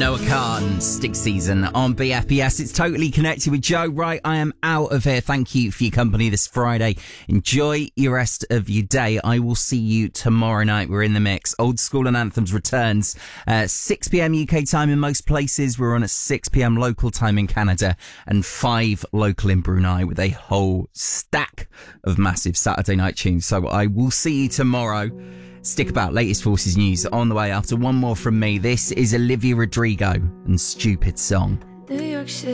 Noah Khan, Stick Season on BFBS. It's Totally Connected with Joe. Right, I am out of here. Thank you for your company this Friday. Enjoy your rest of your day. I will see you tomorrow night. We're in the mix. Old School and Anthems returns 6 p.m. UK time in most places. We're on at 6 p.m. local time in Canada and 5 local in Brunei with a whole stack of massive Saturday night tunes. So I will see you tomorrow. Stick about, latest Forces news on the way after one more from me. This is Olivia Rodrigo and Stupid Song. New York City.